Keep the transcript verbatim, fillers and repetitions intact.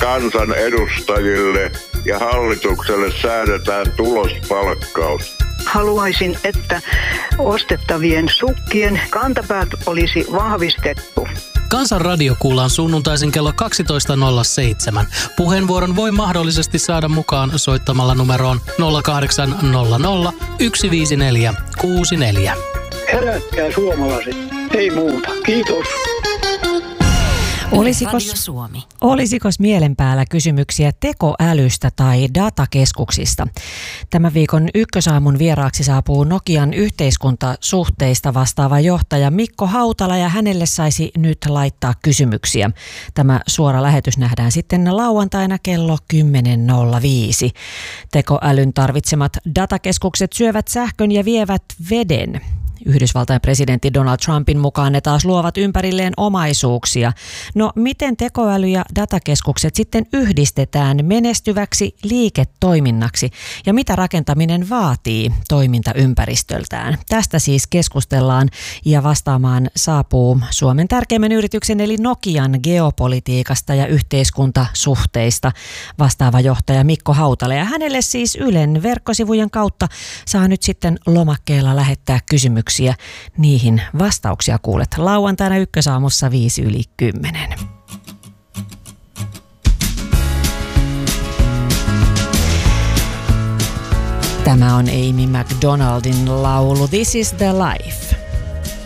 kansan edustajille ja hallitukselle säädetään tulospalkkaus. Haluaisin, että ostettavien sukkien kantapäät olisi vahvistettu. Kansan radio kuullaan sunnuntaisin kello kaksitoista nolla seitsemän. Puheenvuoron voi mahdollisesti saada mukaan soittamalla numeroon nolla kahdeksan nolla nolla yksi viisi neljä kuusi neljä. Herätkää suomalaiset, ei muuta. Kiitos. Olisikos, olisikos mielen päällä kysymyksiä tekoälystä tai datakeskuksista? Tämän viikon Ykkösaamun vieraaksi saapuu Nokian yhteiskuntasuhteista vastaava johtaja Mikko Hautala ja hänelle saisi nyt laittaa kysymyksiä. Tämä suora lähetys nähdään sitten lauantaina kello kymmenen nolla viisi. Tekoälyn tarvitsemat datakeskukset syövät sähkön ja vievät veden. Yhdysvaltain presidentti Donald Trumpin mukaan ne taas luovat ympärilleen omaisuuksia. No miten tekoäly ja datakeskukset sitten yhdistetään menestyväksi liiketoiminnaksi ja mitä rakentaminen vaatii toimintaympäristöltään? Tästä siis keskustellaan ja vastaamaan saapuu Suomen tärkeimmän yrityksen eli Nokian geopolitiikasta ja yhteiskuntasuhteista vastaava johtaja Mikko Hautala. Ja hänelle siis Ylen verkkosivujen kautta saa nyt sitten lomakkeella lähettää kysymyksiä. Niihin vastauksia kuulet lauantaina Ykkösaamussa viisi yli kymmenen. Tämä on Amy McDonaldin laulu This is the Life.